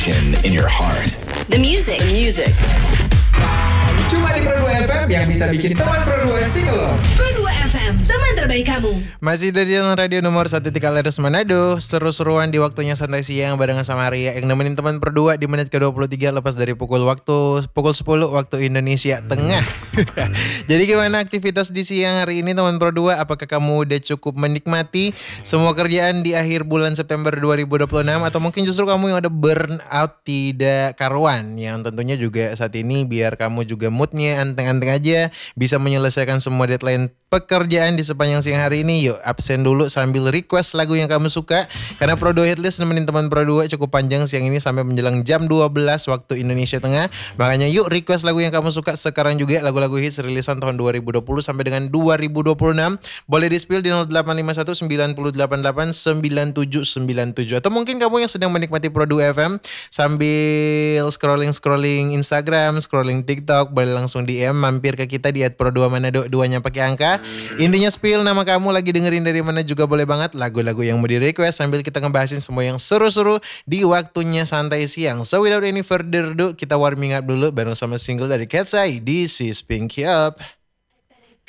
In your heart. The music. Cuma di Pro 2 FM yang bisa bikin teman Pro 2 single. Pro 2 FM, teman terbaik kamu. Masih dari jalan radio nomor 1 Leres Manado. Seru-seruan di waktunya santai siang barengan sama Arya yang nemenin teman Pro 2 di menit ke-23 lepas dari pukul 10 waktu Indonesia Tengah. Jadi gimana aktivitas di siang hari ini teman Pro 2? Apakah kamu udah cukup menikmati semua kerjaan di akhir bulan September 2026 atau mungkin justru kamu yang ada burn out tidak karuan, yang tentunya juga saat ini biar kamu juga moodnya anteng-anteng aja bisa menyelesaikan semua deadline pekerjaan di sepanjang siang hari ini. Yuk absen dulu sambil request lagu yang kamu suka, karena Pro 2 Hitlist nemenin teman Pro 2 cukup panjang siang ini sampai menjelang jam 12 waktu Indonesia Tengah. Makanya yuk request lagu yang kamu suka sekarang juga, lagu-lagu hits rilisan tahun 2020 sampai dengan 2026. Boleh di-spill di 0851 988 9797. Atau mungkin kamu yang sedang menikmati Pro 2 FM sambil scrolling Instagram, scrolling TikTok, boleh langsung DM mampir ke kita di @pro2manado, duanya pakai angka. Intinya spill nama kamu, lagi dengerin dari mana juga boleh banget, lagu-lagu yang mau di request sambil kita ngebahasin semua yang seru-seru di waktunya santai siang. So without any further ado, kita warming up dulu bareng sama single dari Cat's Eye, This Is Pinky Up.